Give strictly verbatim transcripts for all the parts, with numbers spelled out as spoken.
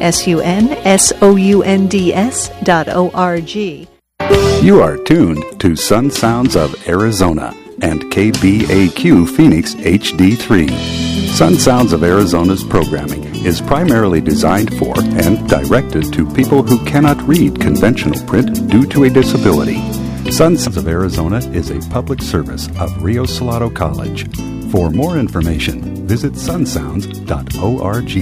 S U N S O U N D S dot O R G. You are tuned to Sun Sounds of Arizona and K B A Q Phoenix H D three. Sun Sounds of Arizona's programming is primarily designed for and directed to people who cannot read conventional print due to a disability. Sun Sounds of Arizona is a public service of Rio Salado College. For more information, visit sun sounds dot org.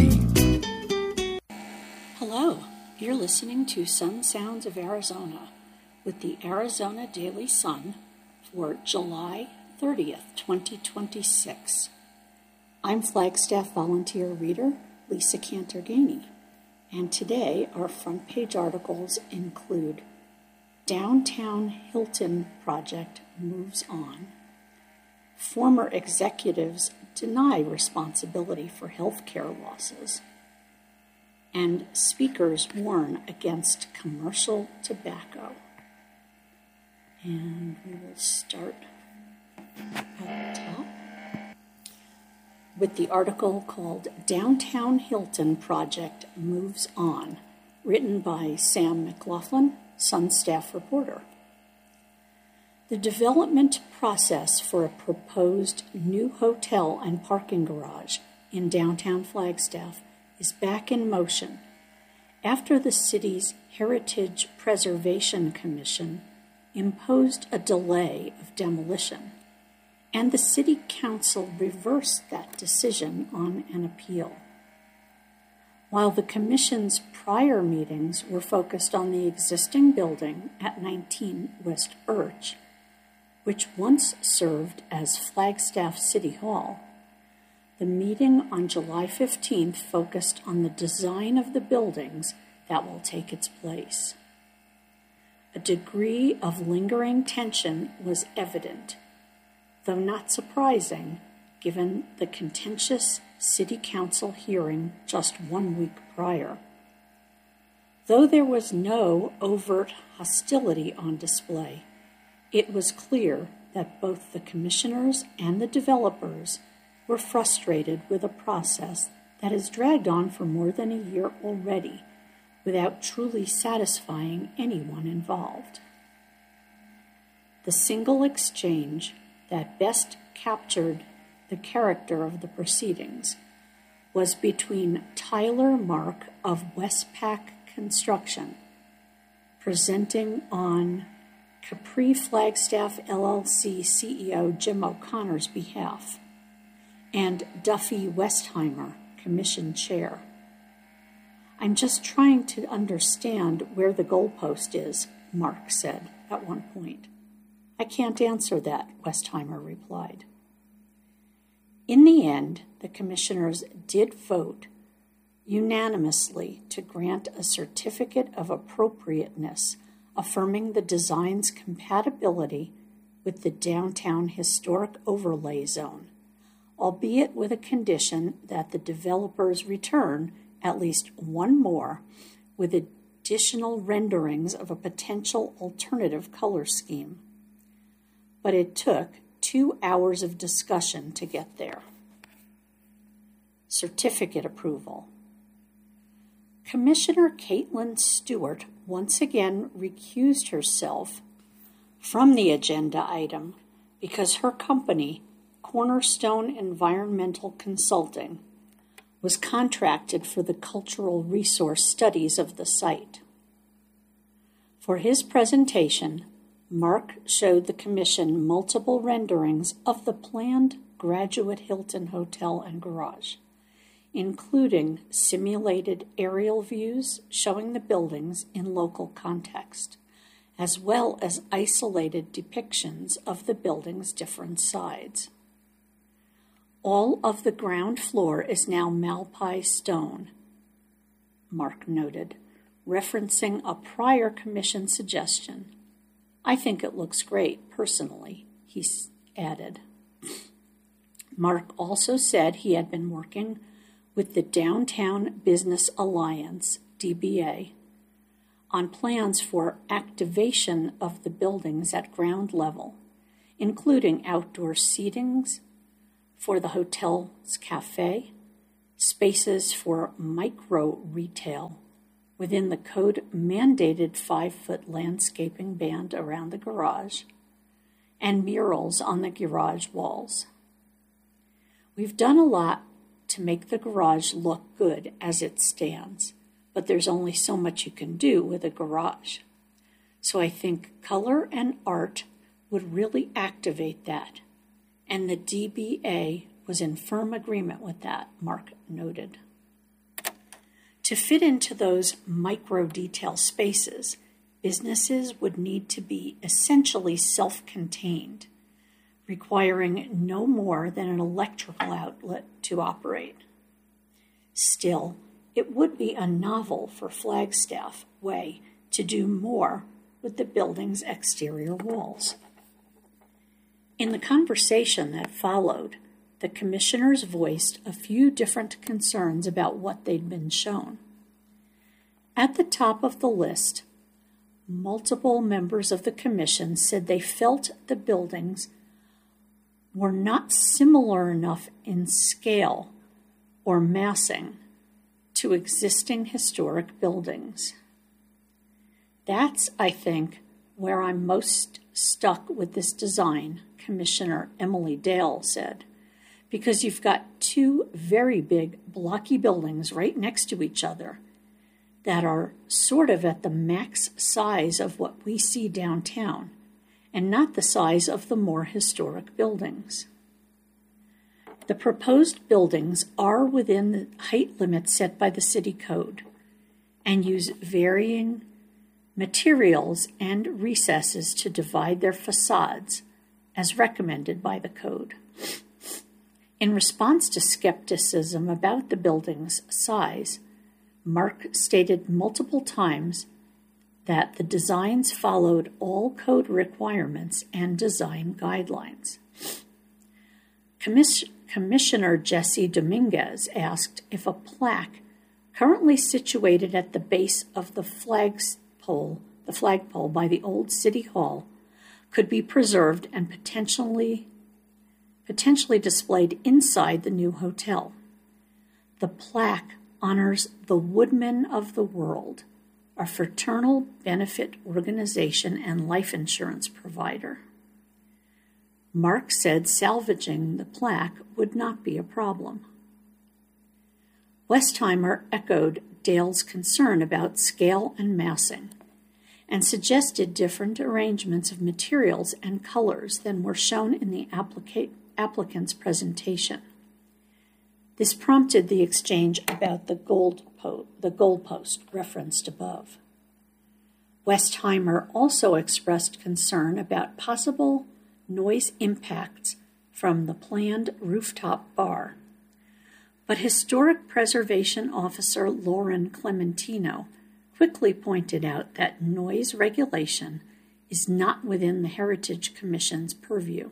Hello, you're listening to Sun Sounds of Arizona with the Arizona Daily Sun for July thirtieth, twenty twenty-six. I'm Flagstaff volunteer reader Lisa Cantorgani, and today our front page articles include Downtown Hilton Project Moves On, Former Executives Deny Responsibility for Healthcare Losses, and Speakers Warn Against Commercial Tobacco. And we will start at the top with the article called Downtown Hilton Project Moves On, written by Sam McLaughlin, Sun staff reporter. The development process for a proposed new hotel and parking garage in downtown Flagstaff is back in motion after the city's Heritage Preservation Commission imposed a delay of demolition, and the City Council reversed that decision on an appeal. While the Commission's prior meetings were focused on the existing building at nineteen West Birch, which once served as Flagstaff City Hall, the meeting on July fifteenth focused on the design of the buildings that will take its place. A degree of lingering tension was evident, though not surprising given the contentious City Council hearing just one week prior. Though there was no overt hostility on display, it was clear that both the commissioners and the developers were frustrated with a process that has dragged on for more than a year already without truly satisfying anyone involved. The single exchange that best captured the character of the proceedings was between Tyler Mark of Westpac Construction, presenting on Capri Flagstaff L L C C E O Jim O'Connor's behalf, and Duffy Westheimer, Commission Chair. "I'm just trying to understand where the goalpost is," Mark said at one point. "I can't answer that," Westheimer replied. In the end, the commissioners did vote unanimously to grant a certificate of appropriateness affirming the design's compatibility with the downtown historic overlay zone, albeit with a condition that the developers return at least one more with additional renderings of a potential alternative color scheme. But it took two hours of discussion to get there. Certificate approval. Commissioner Caitlin Stewart once again recused herself from the agenda item because her company, Cornerstone Environmental Consulting, was contracted for the cultural resource studies of the site. For his presentation, Mark showed the Commission multiple renderings of the planned Graduate Hilton Hotel and Garage, including simulated aerial views showing the buildings in local context, as well as isolated depictions of the building's different sides. All of the ground floor is now Malpai stone, Mark noted, referencing a prior Commission suggestion. "I think it looks great, personally," he added. Mark also said he had been working with the Downtown Business Alliance, D B A, on plans for activation of the buildings at ground level, including outdoor seatings for the hotel's cafe, spaces for micro retail within the code-mandated five-foot landscaping band around the garage, and murals on the garage walls. We've done a lot to make the garage look good as it stands, but there's only so much you can do with a garage. So I think color and art would really activate that, and the D B A was in firm agreement with that, Mark noted. To fit into those micro-detail spaces, businesses would need to be essentially self-contained, requiring no more than an electrical outlet to operate. Still, it would be a novel for Flagstaff way to do more with the building's exterior walls. In the conversation that followed, the commissioners voiced a few different concerns about what they'd been shown. At the top of the list, multiple members of the commission said they felt the buildings were not similar enough in scale or massing to existing historic buildings. That's, I think, where I'm most stuck with this design, Commissioner Emily Dale said, because you've got two very big blocky buildings right next to each other that are sort of at the max size of what we see downtown, and not the size of the more historic buildings. The proposed buildings are within the height limit set by the city code and use varying materials and recesses to divide their facades as recommended by the code. In response to skepticism about the building's size, Mark stated multiple times that the designs followed all code requirements and design guidelines. Commis- Commissioner Jesse Dominguez asked if a plaque currently situated at the base of the flagpole, the flagpole by the old City Hall could be preserved and potentially potentially displayed inside the new hotel. The plaque honors the Woodmen of the World, a fraternal benefit organization and life insurance provider. Mark said salvaging the plaque would not be a problem. Westheimer echoed Dale's concern about scale and massing and suggested different arrangements of materials and colors than were shown in the applica- applicant's presentation. This prompted the exchange about the gold po- the goalpost referenced above. Westheimer also expressed concern about possible noise impacts from the planned rooftop bar, but Historic Preservation Officer Lauren Clementino quickly pointed out that noise regulation is not within the Heritage Commission's purview.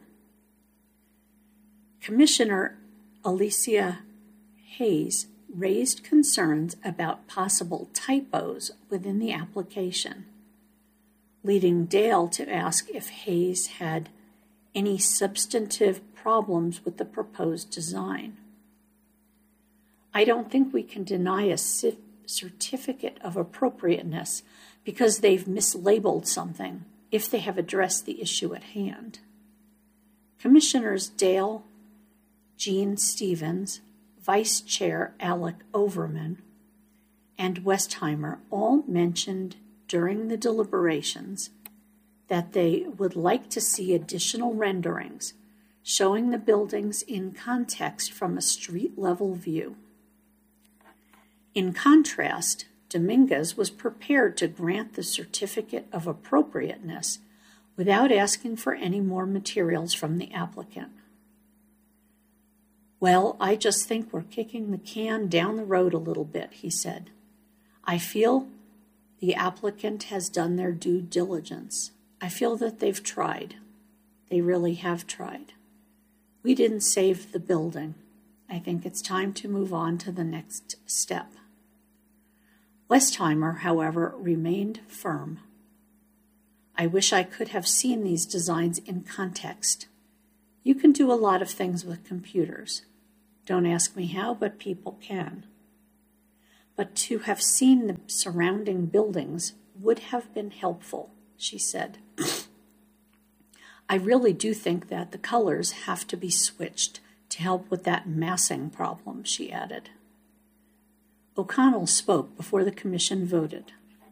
Commissioner Alicia Hayes raised concerns about possible typos within the application, leading Dale to ask if Hayes had any substantive problems with the proposed design. I don't think we can deny a c- certificate of appropriateness because they've mislabeled something if they have addressed the issue at hand. Commissioners Dale, Jean Stevens, Vice Chair Alec Overman, and Westheimer all mentioned during the deliberations that they would like to see additional renderings showing the buildings in context from a street-level view. In contrast, Dominguez was prepared to grant the certificate of appropriateness without asking for any more materials from the applicant. Well, I just think we're kicking the can down the road a little bit, he said. I feel the applicant has done their due diligence. I feel that they've tried. They really have tried. We didn't save the building. I think it's time to move on to the next step. Westheimer, however, remained firm. I wish I could have seen these designs in context. You can do a lot of things with computers, Don't ask me how, but people can. But to have seen the surrounding buildings would have been helpful, she said. I really do think that the colors have to be switched to help with that massing problem, she added. O'Connell spoke before the commission voted.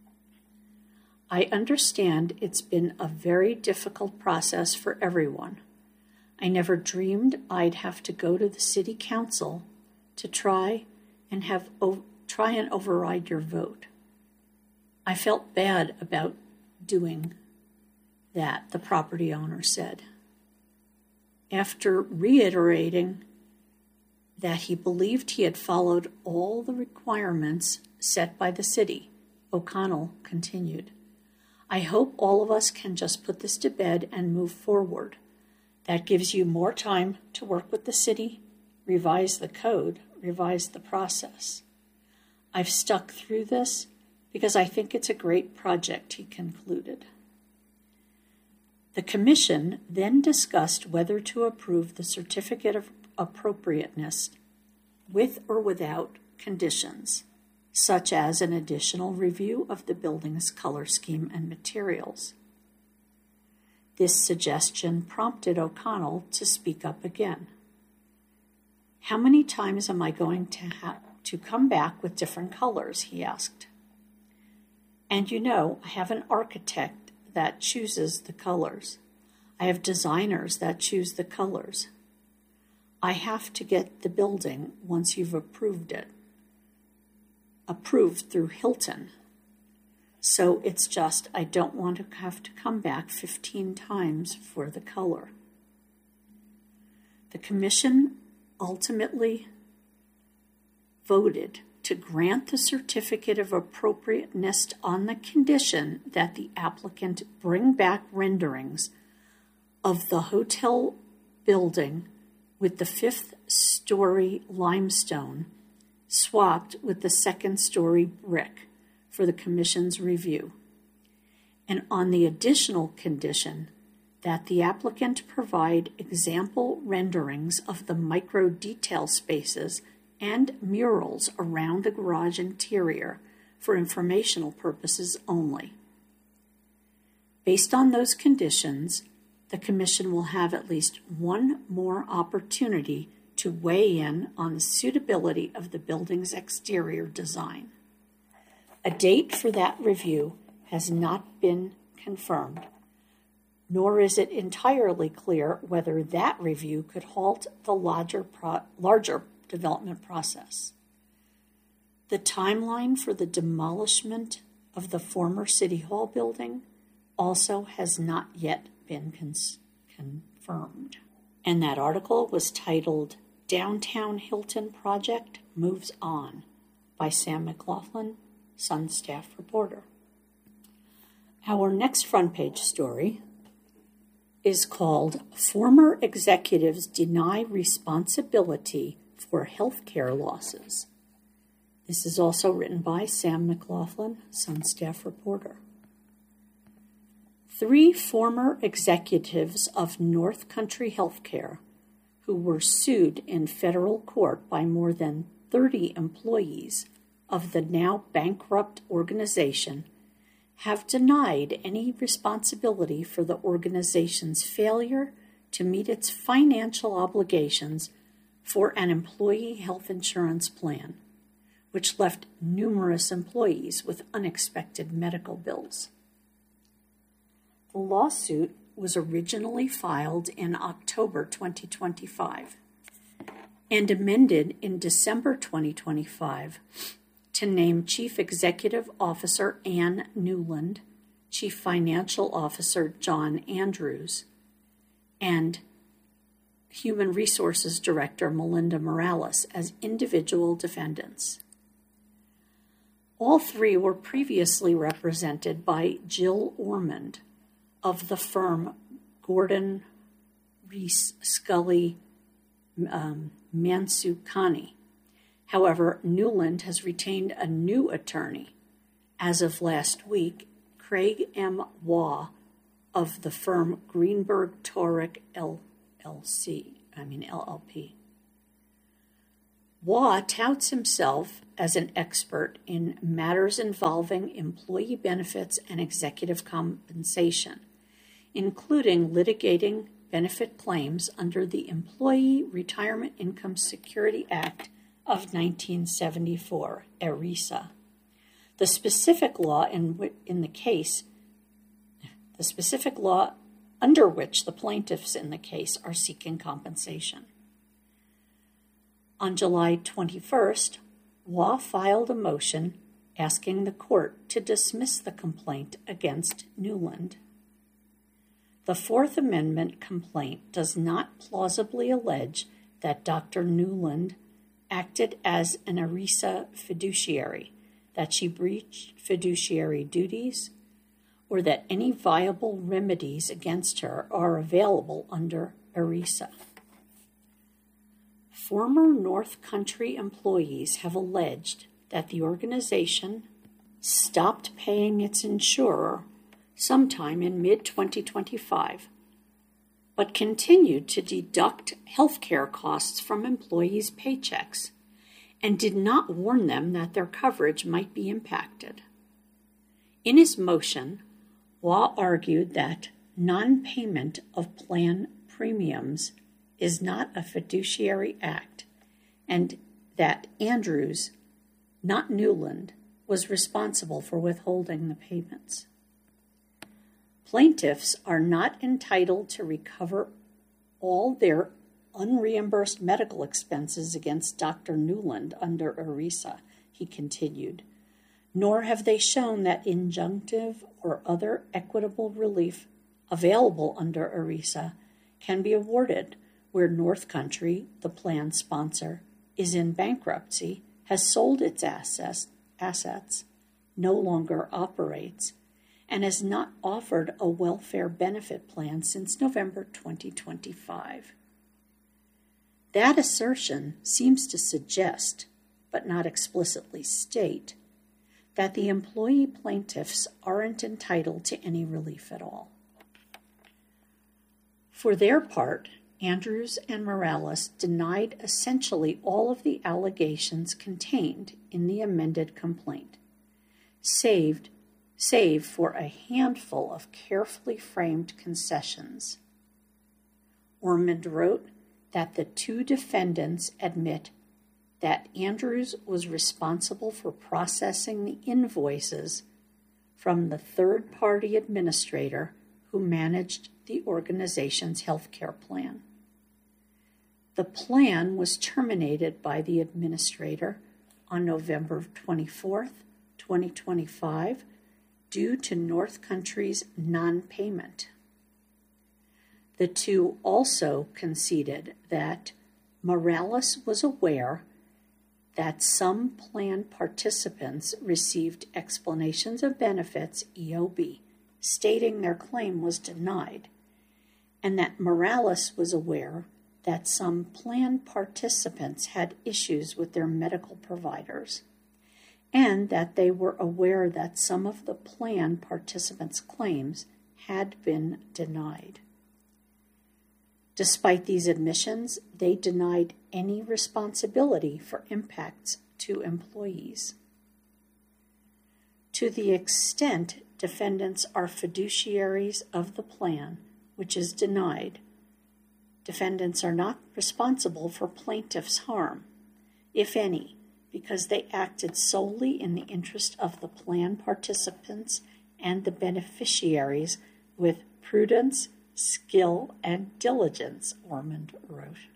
I understand it's been a very difficult process for everyone. I never dreamed I'd have to go to the city council to try and have try and override your vote. I felt bad about doing that, the property owner said. After reiterating that he believed he had followed all the requirements set by the city, O'Connell continued, I hope all of us can just put this to bed and move forward. That gives you more time to work with the city, revise the code, revise the process. I've stuck through this because I think it's a great project, he concluded. The commission then discussed whether to approve the certificate of appropriateness with or without conditions, such as an additional review of the building's color scheme and materials. This suggestion prompted O'Connell to speak up again. How many times am I going to have to come back with different colors, he asked. And you know, I have an architect that chooses the colors. I have designers that choose the colors. I have to get the building once you've approved it. Approved through Hilton. So it's just I don't want to have to come back fifteen times for the color. The commission ultimately voted to grant the certificate of appropriateness on the condition that the applicant bring back renderings of the hotel building with the fifth story limestone swapped with the second story brick for the commission's review, and on the additional condition that the applicant provide example renderings of the micro detail spaces and murals around the garage interior for informational purposes only. Based on those conditions, the commission will have at least one more opportunity to weigh in on the suitability of the building's exterior design. A date for that review has not been confirmed, nor is it entirely clear whether that review could halt the larger, pro- larger development process. The timeline for the demolishment of the former City Hall building also has not yet been cons- confirmed. And that article was titled Downtown Hilton Project Moves On by Sam McLaughlin, Sun staff reporter. Our next front page story is called Former Executives Deny Responsibility for Healthcare Losses. This is also written by Sam McLaughlin, Sun staff reporter. Three former executives of North Country Healthcare, who were sued in federal court by more than thirty employees of the now bankrupt organization, have denied any responsibility for the organization's failure to meet its financial obligations for an employee health insurance plan, which left numerous employees with unexpected medical bills. The lawsuit was originally filed in October twenty twenty-five and amended in December twenty twenty-five to name Chief Executive Officer Ann Newland, Chief Financial Officer John Andrews, and Human Resources Director Melinda Morales as individual defendants. All three were previously represented by Jill Ormond of the firm Gordon Reese Scully um, Mansukhani. However, Newland has retained a new attorney as of last week, Craig M. Waugh of the firm Greenberg Torek L L C, I mean L L P. Waugh touts himself as an expert in matters involving employee benefits and executive compensation, including litigating benefit claims under the Employee Retirement Income Security Act of nineteen seventy-four, ERISA. The specific law in, in the case, the specific law under which the plaintiffs in the case are seeking compensation. On July twenty-first, Waugh filed a motion asking the court to dismiss the complaint against Newland. The Fourth Amendment complaint does not plausibly allege that Doctor Newland acted as an ERISA fiduciary, that she breached fiduciary duties, or that any viable remedies against her are available under ERISA. Former North Country employees have alleged that the organization stopped paying its insurer sometime in mid twenty twenty-five, but continued to deduct health care costs from employees' paychecks and did not warn them that their coverage might be impacted. In his motion, Waugh argued that non-payment of plan premiums is not a fiduciary act, and that Andrews, not Newland, was responsible for withholding the payments. Plaintiffs are not entitled to recover all their unreimbursed medical expenses against Doctor Newland under ERISA, he continued, nor have they shown that injunctive or other equitable relief available under ERISA can be awarded where North Country, the plan sponsor, is in bankruptcy, has sold its assets, assets, no longer operates, and has not offered a welfare benefit plan since November twenty twenty-five. That assertion seems to suggest, but not explicitly state, that the employee plaintiffs aren't entitled to any relief at all. For their part, Andrews and Morales denied essentially all of the allegations contained in the amended complaint, saved save for a handful of carefully framed concessions. Ormond wrote that the two defendants admit that Andrews was responsible for processing the invoices from the third-party administrator who managed the organization's health care plan. The plan was terminated by the administrator on November twenty-fourth, twenty twenty-five, due to North Country's non-payment. The two also conceded that Morales was aware that some plan participants received explanations of benefits, E O B, stating their claim was denied, and that Morales was aware that some plan participants had issues with their medical providers, and that they were aware that some of the plan participants' claims had been denied. Despite these admissions, they denied any responsibility for impacts to employees. To the extent defendants are fiduciaries of the plan, which is denied, defendants are not responsible for plaintiff's harm, if any, because they acted solely in the interest of the plan participants and the beneficiaries with prudence, skill, and diligence, Ormond wrote.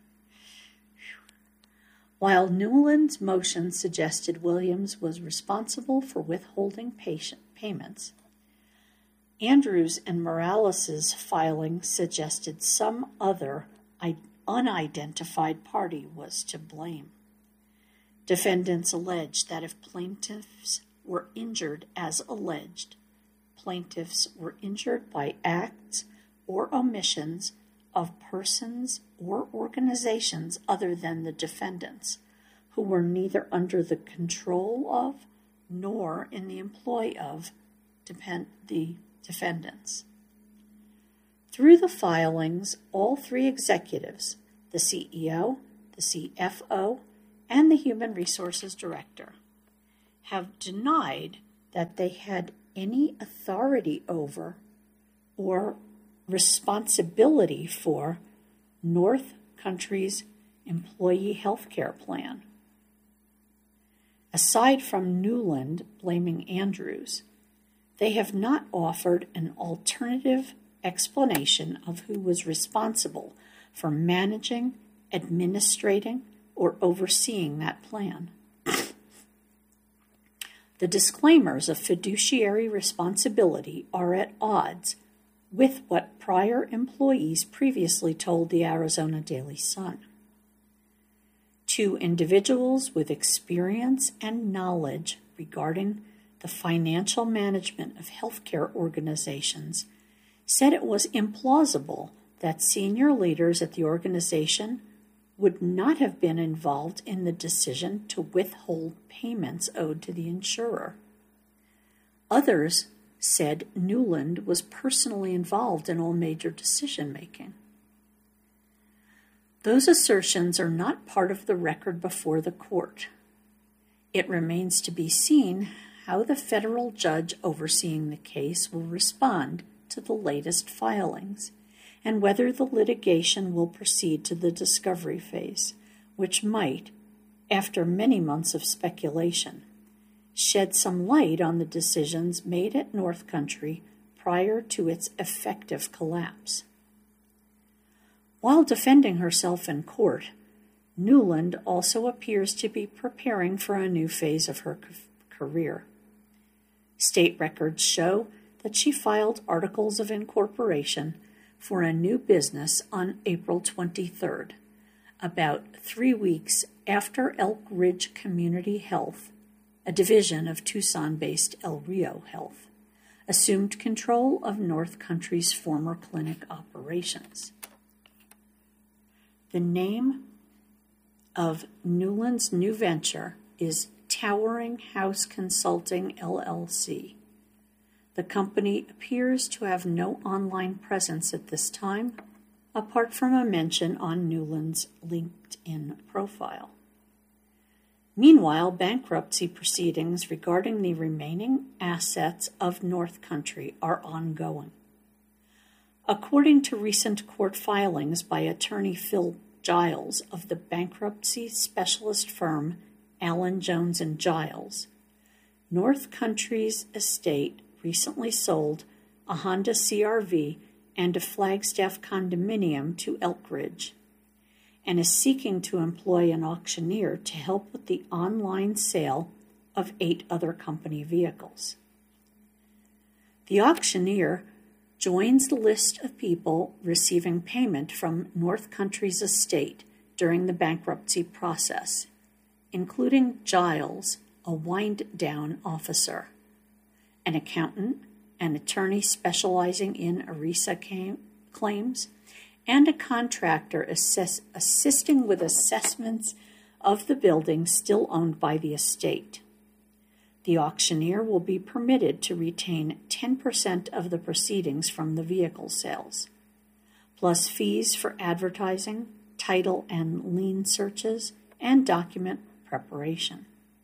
While Newland's motion suggested Williams was responsible for withholding patient payments, Andrews and Morales' filing suggested some other unidentified party was to blame. Defendants alleged that if plaintiffs were injured as alleged, plaintiffs were injured by acts or omissions of persons or organizations other than the defendants, who were neither under the control of nor in the employ of depend- the defendants. Through the filings, all three executives, the C E O, the C F O, and the Human Resources Director have denied that they had any authority over or responsibility for North Country's employee health care plan. Aside from Newland blaming Andrews, they have not offered an alternative explanation of who was responsible for managing, administrating, or overseeing that plan. The disclaimers of fiduciary responsibility are at odds with what prior employees previously told the Arizona Daily Sun. Two individuals with experience and knowledge regarding the financial management of healthcare organizations said it was implausible that senior leaders at the organization would not have been involved in the decision to withhold payments owed to the insurer. Others said Newland was personally involved in all major decision-making. Those assertions are not part of the record before the court. It remains to be seen how the federal judge overseeing the case will respond to the latest filings, and whether the litigation will proceed to the discovery phase, which might, after many months of speculation, shed some light on the decisions made at North Country prior to its effective collapse. While defending herself in court, Newland also appears to be preparing for a new phase of her career. State records show that she filed articles of incorporation for a new business on April twenty-third, about three weeks after Elk Ridge Community Health, a division of Tucson-based El Rio Health, assumed control of North Country's former clinic operations. The name of Newland's new venture is Towering House Consulting, L L C. The company appears to have no online presence at this time, apart from a mention on Newland's LinkedIn profile. Meanwhile, bankruptcy proceedings regarding the remaining assets of North Country are ongoing. According to recent court filings by attorney Phil Giles of the bankruptcy specialist firm Allen Jones and Giles, North Country's estate recently sold a Honda C R V and a Flagstaff condominium to Elk Ridge, and is seeking to employ an auctioneer to help with the online sale of eight other company vehicles. The auctioneer joins the list of people receiving payment from North Country's estate during the bankruptcy process, including Giles, a wind-down officer, an accountant, an attorney specializing in E R I S A claims, and a contractor assess- assisting with assessments of the building still owned by the estate. The auctioneer will be permitted to retain ten percent of the proceedings from the vehicle sales, plus fees for advertising, title and lien searches, and document preparation.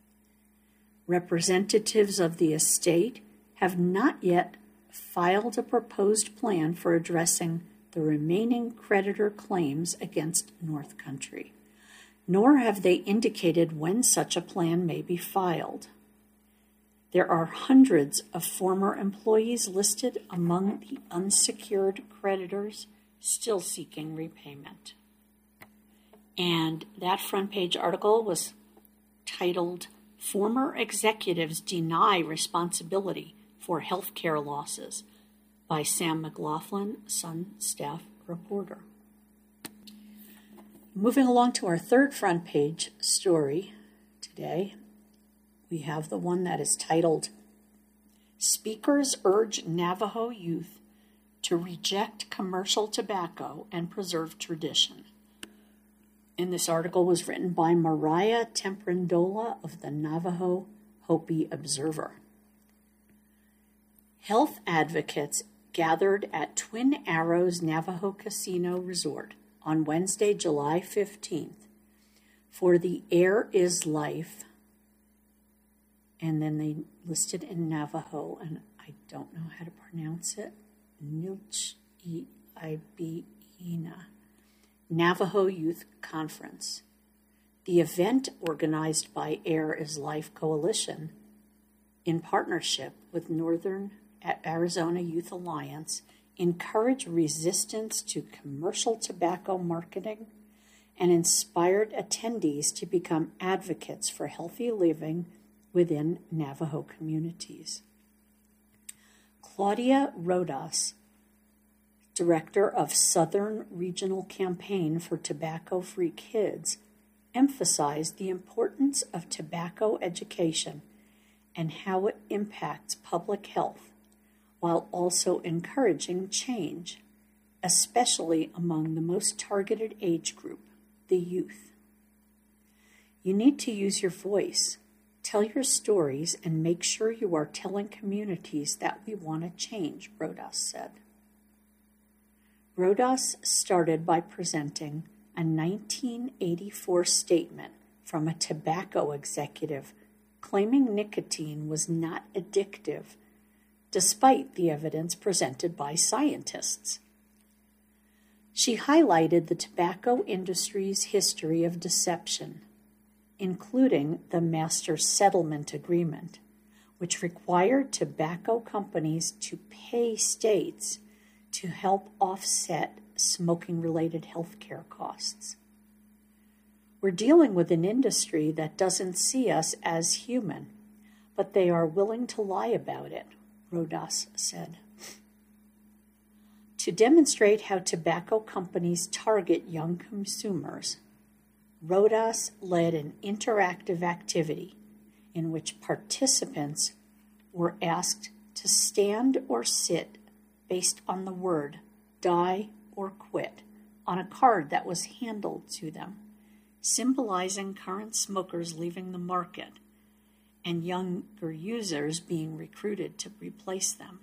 Representatives of the estate have not yet filed a proposed plan for addressing the remaining creditor claims against North Country, nor have they indicated when such a plan may be filed. There are hundreds of former employees listed among the unsecured creditors still seeking repayment. And that front page article was titled, "Former Executives Deny Responsibility for Healthcare Losses," by Sam McLaughlin, Sun staff reporter. Moving along to our third front page story today, we have the one that is titled, "Speakers Urge Navajo Youth to Reject Commercial Tobacco and Preserve Tradition." And this article was written by Mariah Temprandola of the Navajo Hopi Observer. Health advocates gathered at Twin Arrows Navajo Casino Resort on Wednesday, July fifteenth, For the air is life. And then they listed in Navajo, and I don't know how to pronounce it, Nilch-i-Ibina, Navajo Youth Conference. The event, organized by Air is Life Coalition in partnership with Northern Arizona Youth Alliance, encouraged resistance to commercial tobacco marketing and inspired attendees to become advocates for healthy living within Navajo communities. Claudia Rodas, director of Southern Regional Campaign for Tobacco-Free Kids, emphasized the importance of tobacco education and how it impacts public health, while also encouraging change, especially among the most targeted age group, the youth. You need to use your voice, tell your stories, and make sure you are telling communities that we want to change, Rodas said. Rodas started by presenting a nineteen eighty-four statement from a tobacco executive claiming nicotine was not addictive, despite the evidence presented by scientists. She highlighted the tobacco industry's history of deception, including the Master Settlement Agreement, which required tobacco companies to pay states to help offset smoking-related health care costs. We're dealing with an industry that doesn't see us as human, but they are willing to lie about it, Rodas said. To demonstrate how tobacco companies target young consumers, Rodas led an interactive activity in which participants were asked to stand or sit based on the word die or quit on a card that was handed to them, symbolizing current smokers leaving the market and younger users being recruited to replace them.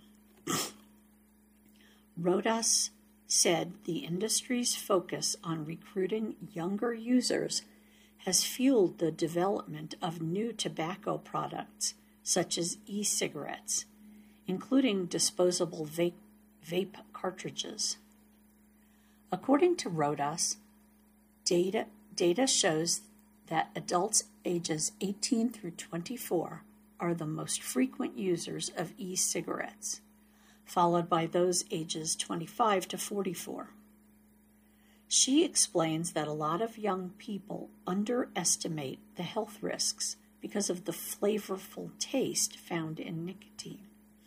Rodas said the industry's focus on recruiting younger users has fueled the development of new tobacco products such as e-cigarettes, including disposable vape, vape cartridges. According to Rodas, data, data shows that adults ages eighteen through twenty-four are the most frequent users of e-cigarettes, followed by those ages twenty-five to forty-four. She explains that a lot of young people underestimate the health risks because of the flavorful taste found in nicotine.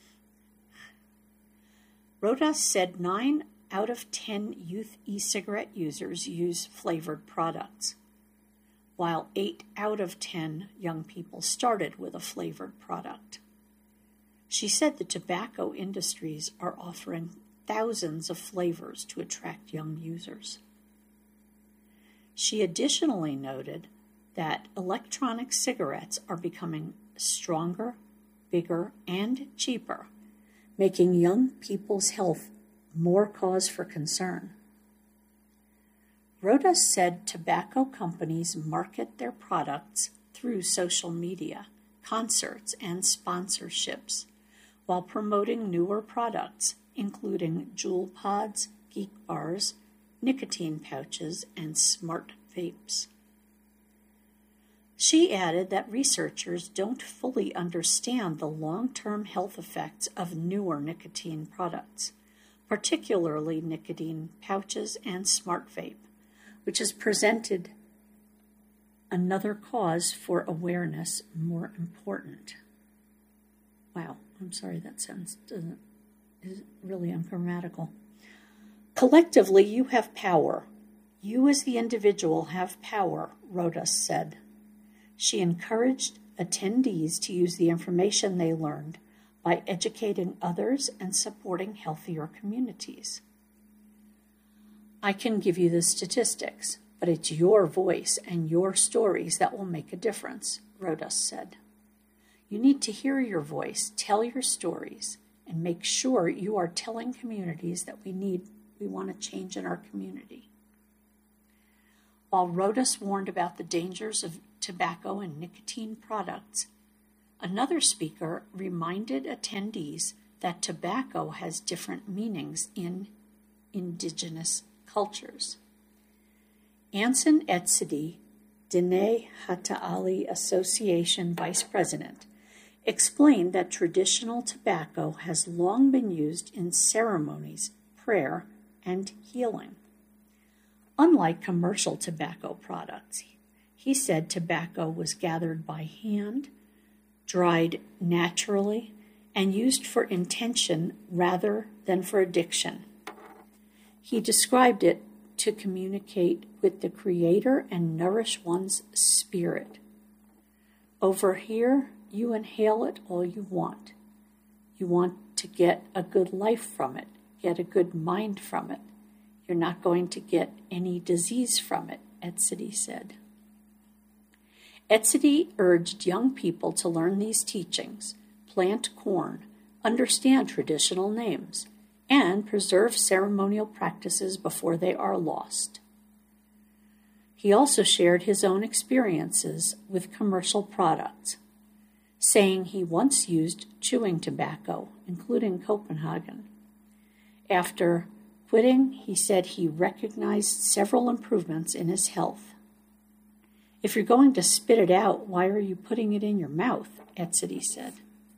Rodas said nine out of ten youth e-cigarette users use flavored products, while eight out of ten young people started with a flavored product. She said the tobacco industries are offering thousands of flavors to attract young users. She additionally noted that electronic cigarettes are becoming stronger, bigger, and cheaper, making young people's health more cause for concern. Rodas said tobacco companies market their products through social media, concerts, and sponsorships, while promoting newer products, including Juul pods, geek bars, nicotine pouches, and smart vapes. She added that researchers don't fully understand the long-term health effects of newer nicotine products, particularly nicotine pouches and smart vape, which has presented another cause for awareness more important. Wow, I'm sorry, that sentence doesn't, is really ungrammatical. Collectively, you have power. You as the individual have power, Rodas said. She encouraged attendees to use the information they learned by educating others and supporting healthier communities. I can give you the statistics, but it's your voice and your stories that will make a difference, Rodas said. You need to hear your voice, tell your stories, and make sure you are telling communities that we need, we want to change in our community. While Rodas warned about the dangers of tobacco and nicotine products, another speaker reminded attendees that tobacco has different meanings in indigenous cultures. Anson Etzidi, Diné Hata'ali Association Vice President, explained that traditional tobacco has long been used in ceremonies, prayer, and healing. Unlike commercial tobacco products, he said tobacco was gathered by hand, dried naturally, and used for intention rather than for addiction. He described it to communicate with the Creator and nourish one's spirit. Over here, you inhale it all you want. You want to get a good life from it, get a good mind from it. You're not going to get any disease from it, Etzidi said. Etzidi urged young people to learn these teachings, plant corn, understand traditional names, and preserve ceremonial practices before they are lost. He also shared his own experiences with commercial products, saying he once used chewing tobacco, including Copenhagen. After quitting, he said he recognized several improvements in his health. If you're going to spit it out, why are you putting it in your mouth? Etzidi said.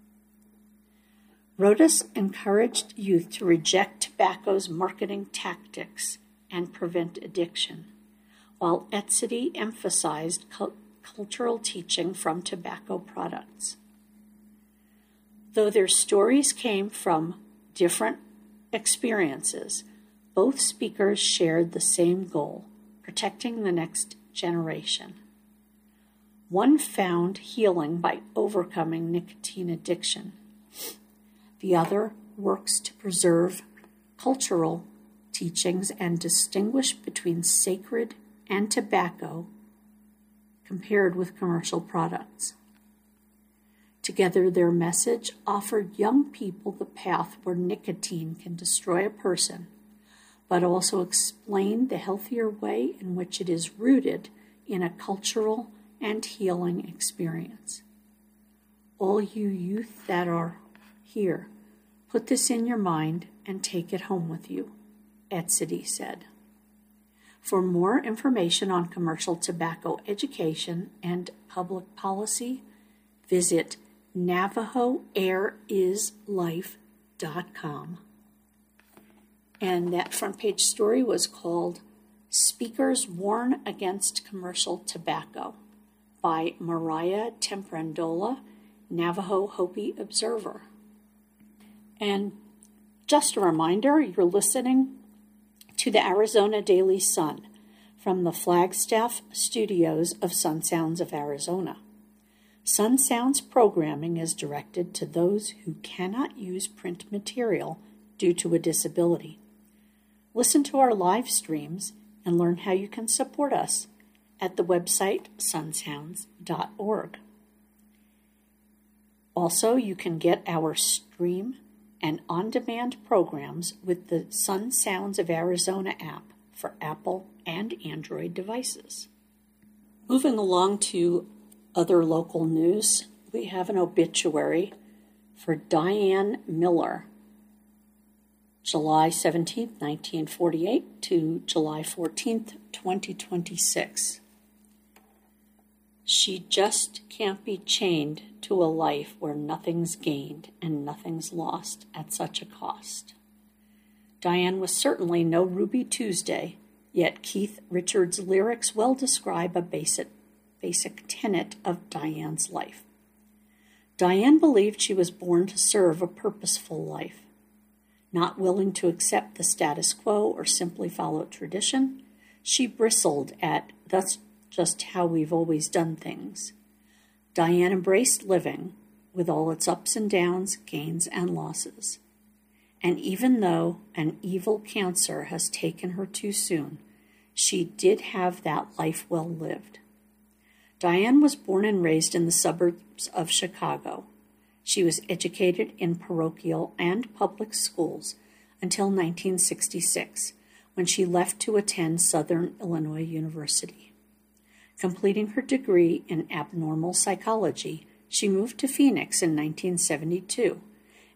Rodas encouraged youth to reject tobacco's marketing tactics and prevent addiction, while Etzidi emphasized cu- cultural teaching from tobacco products. Though their stories came from different experiences, both speakers shared the same goal, protecting the next generation. One found healing by overcoming nicotine addiction. The other works to preserve cultural teachings and distinguish between sacred and tobacco compared with commercial products. Together, their message offered young people the path where nicotine can destroy a person, but also explained the healthier way in which it is rooted in a cultural and healing experience. All you youth that are here, put this in your mind and take it home with you, Etzidi said. For more information on commercial tobacco education and public policy, visit Navajo Air Is Life dot com. And that front page story was called Speakers Warn Against Commercial Tobacco by Mariah Temprandola, Navajo Hopi Observer. And just a reminder, you're listening to the Arizona Daily Sun from the Flagstaff studios of Sun Sounds of Arizona. Sun Sounds programming is directed to those who cannot use print material due to a disability. Listen to our live streams and learn how you can support us at the website sun sounds dot org. Also, you can get our stream and on-demand programs with the Sun Sounds of Arizona app for Apple and Android devices. Moving along to other local news, we have an obituary for Diane Miller, July seventeenth, nineteen forty-eight to July fourteenth, twenty twenty-six. She just can't be chained to a life where nothing's gained and nothing's lost at such a cost. Diane was certainly no Ruby Tuesday, yet Keith Richards' lyrics well describe a basic, basic tenet of Diane's life. Diane believed she was born to serve a purposeful life. Not willing to accept the status quo or simply follow tradition, she bristled at, that's just how we've always done things. Diane embraced living with all its ups and downs, gains and losses. And even though an evil cancer has taken her too soon, she did have that life well lived. Diane was born and raised in the suburbs of Chicago. She was educated in parochial and public schools until nineteen sixty-six, when she left to attend Southern Illinois University. Completing her degree in abnormal psychology, she moved to Phoenix in nineteen seventy-two,